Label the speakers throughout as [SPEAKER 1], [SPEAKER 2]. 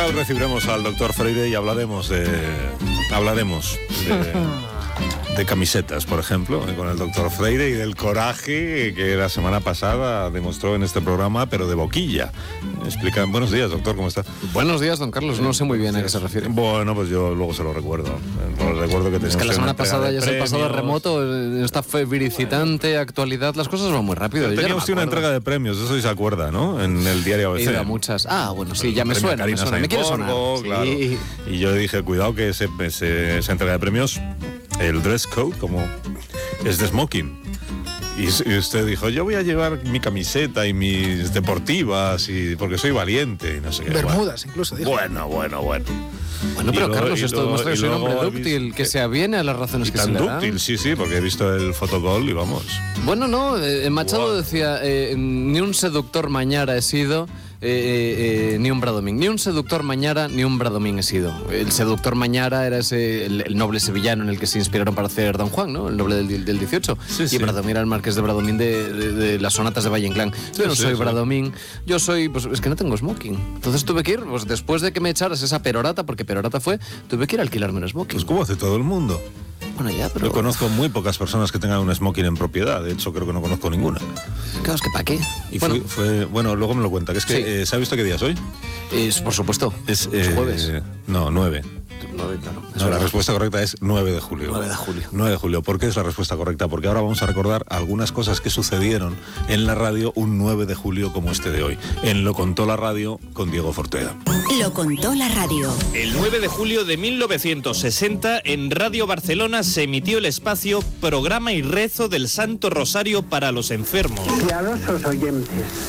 [SPEAKER 1] Ahora recibiremos al doctor Freire y hablaremos de camisetas, por ejemplo, con el doctor Freire, y del coraje que la semana pasada demostró en este programa, pero de boquilla. Explican. Buenos días, doctor, ¿cómo está?
[SPEAKER 2] Buenos días, don Carlos. No sé muy bien a qué se refiere.
[SPEAKER 1] Bueno, pues yo luego se lo recuerdo. Recuerdo que
[SPEAKER 2] es que la semana pasada ya es el pasado remoto, en esta febricitante actualidad, las cosas van muy rápido.
[SPEAKER 1] Teníamos una entrega de premios, eso sí se acuerda, ¿no? En el diario ABC.
[SPEAKER 2] He ido a muchas. Ah, bueno, sí, ya me suena. Me quiere sonar.
[SPEAKER 1] Claro.
[SPEAKER 2] Sí.
[SPEAKER 1] Y yo dije, cuidado que esa entrega de premios, el dress code, como es de smoking. Y usted dijo, yo voy a llevar mi camiseta y mis deportivas, y porque soy valiente y no sé qué.
[SPEAKER 3] Bermudas, incluso, dijo.
[SPEAKER 1] Bueno.
[SPEAKER 2] Bueno, pero Carlos, esto demuestra que soy un hombre dúctil, que se aviene a las razones que se le dan.
[SPEAKER 1] Dúctil, sí, porque he visto el fotogol y vamos.
[SPEAKER 2] Bueno, no, Machado decía, ni un seductor mañara he sido, ni un Bradomín. Ni un seductor mañara, ni un Bradomín he sido. El seductor mañara era el noble sevillano en el que se inspiraron para hacer Don Juan, ¿no? El noble del 18.
[SPEAKER 1] Sí.
[SPEAKER 2] Y Bradomín era el marqués de Bradomín de las sonatas de Valle Inclán. Yo no soy Bradomín, yo soy, pues es que no tengo smoking. Entonces tuve que ir, pues después de que me echaras esa perorata, porque perorata fue, tuve que ir a alquilarme un smoking.
[SPEAKER 1] Pues como hace todo el mundo.
[SPEAKER 2] Bueno, ya, pero...
[SPEAKER 1] Yo conozco muy pocas personas que tengan un smoking en propiedad. De hecho, creo que no conozco ninguna.
[SPEAKER 2] Claro, es que ¿para qué?
[SPEAKER 1] Y bueno, luego me lo cuenta. Que es que,
[SPEAKER 2] sí.
[SPEAKER 1] ¿sabe usted qué día es hoy?
[SPEAKER 2] Por supuesto.
[SPEAKER 1] Es
[SPEAKER 2] jueves.
[SPEAKER 1] No, 9.
[SPEAKER 2] Claro.
[SPEAKER 1] La respuesta correcta es 9 de julio.
[SPEAKER 2] 9 de julio.
[SPEAKER 1] 9 de julio. ¿Por qué es la respuesta correcta? Porque ahora vamos a recordar algunas cosas que sucedieron en la radio un 9 de julio como este de hoy. En Lo Contó la Radio con Diego Fortea.
[SPEAKER 4] Lo Contó la Radio.
[SPEAKER 5] El 9 de julio de 1960 en Radio Barcelona se emitió el espacio Programa y Rezo del Santo Rosario para los enfermos.
[SPEAKER 6] Piadosos oyentes,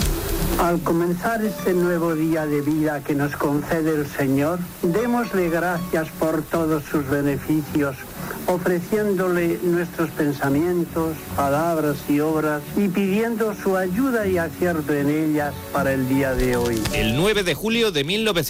[SPEAKER 6] al comenzar este nuevo día de vida que nos concede el Señor, démosle gracias por todos sus beneficios, ofreciéndole nuestros pensamientos, palabras y obras y pidiendo su ayuda y acierto en ellas para el día de hoy.
[SPEAKER 5] El 9 de julio de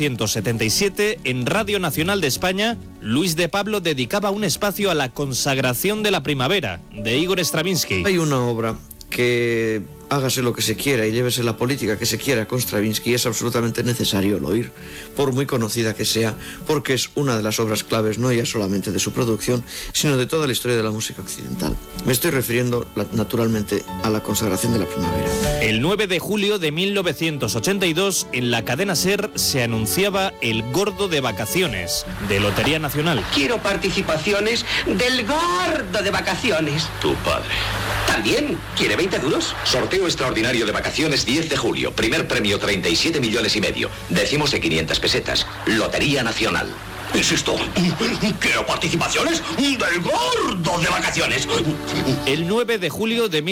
[SPEAKER 5] 1977, en Radio Nacional de España, Luis de Pablo dedicaba un espacio a la consagración de la primavera, de Igor Stravinsky.
[SPEAKER 7] Hay una obra que hágase lo que se quiera y llévese la política que se quiera con Stravinsky, es absolutamente necesario el oír, por muy conocida que sea, porque es una de las obras claves no ya solamente de su producción, sino de toda la historia de la música occidental. Me estoy refiriendo naturalmente a la consagración de la primavera.
[SPEAKER 5] El 9 de julio de 1982, en la cadena SER se anunciaba el Gordo de Vacaciones, de Lotería Nacional.
[SPEAKER 8] Quiero participaciones del Gordo de Vacaciones.
[SPEAKER 9] Tu padre.
[SPEAKER 8] ¿También? ¿Quiere 20 duros?
[SPEAKER 9] Sorteo extraordinario de vacaciones 10 de julio. Primer premio 37,5 millones. Décimos de 500 pesetas. Lotería Nacional.
[SPEAKER 8] Insisto, quiero participaciones del Gordo de Vacaciones.
[SPEAKER 5] El 9 de julio de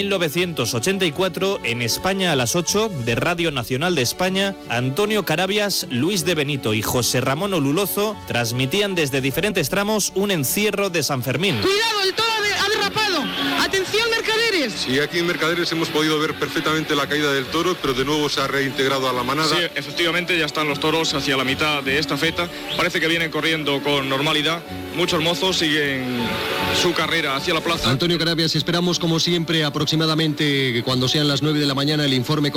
[SPEAKER 5] 1984, en España a las 8, de Radio Nacional de España, Antonio Carabias, Luis de Benito y José Ramón Olulozo transmitían desde diferentes tramos un encierro de San Fermín.
[SPEAKER 10] ¡Cuidado, el toro ha derrapado! ¡Atención, mercaderes!
[SPEAKER 11] Sí, aquí en Mercaderes hemos podido ver perfectamente la caída del toro, pero de nuevo se ha reintegrado a la manada.
[SPEAKER 12] Sí, efectivamente, ya están los toros hacia la mitad de esta feta. Parece que vienen corriendo con normalidad. Muchos mozos siguen su carrera hacia la plaza.
[SPEAKER 13] Antonio Carabias, esperamos como siempre aproximadamente cuando sean las 9 de la mañana el informe